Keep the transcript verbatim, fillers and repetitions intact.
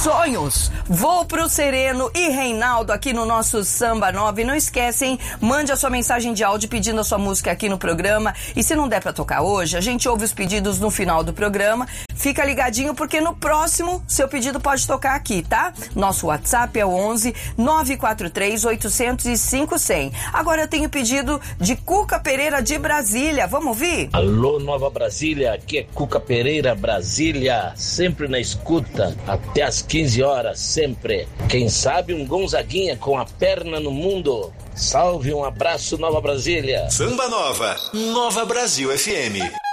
sonhos. Vou pro Sereno e Reinaldo aqui no nosso Samba nove. Não esquecem, mande a sua mensagem de áudio pedindo a sua música aqui no programa. E se não der pra tocar hoje, a gente ouve os pedidos no final do programa. Fica ligadinho porque no próximo seu pedido pode tocar aqui, tá? Nosso WhatsApp é o onze nove quatro três oito zero zero cinco zero zero. Agora eu tenho pedido de Cuca Pereira de Brasília. Vamos ouvir? Alô, Nova Brasília, aqui é Cuca Pereira, Brasília, sempre na escuta, até às quinze horas, sempre. Quem sabe um Gonzaguinha com a perna no mundo. Salve, um abraço, Nova Brasília. Samba Nova, Nova Brasil F M.